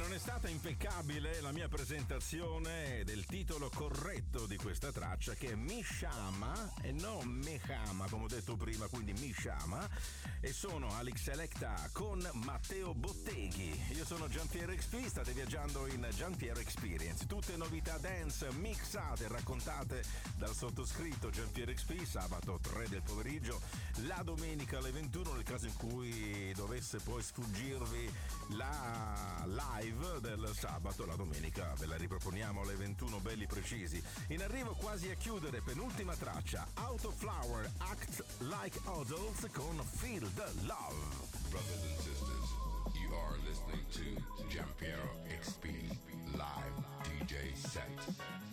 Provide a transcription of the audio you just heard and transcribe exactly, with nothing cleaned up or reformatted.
non è stata impeccabile la mia presentazione del titolo corretto di questa traccia, che è Mishama e non Mehama come ho detto prima, quindi Mishama, e sono Alex Selecta con Matteo Botteghi. Io sono Giampiero X P, state viaggiando in Giampiero Experience, tutte novità dance mixate e raccontate dal sottoscritto Giampiero X P, sabato tre del pomeriggio, la domenica alle ventuno, nel caso in cui dovesse poi sfuggirvi la live del sabato, la domenica ve la riproponiamo alle ventuno, belli precisi. In arrivo quasi a chiudere, penultima traccia, Autoflower, Act Like Adults con Feel the Love. Brothers and sisters, you are listening to Giampiero X P live D J set.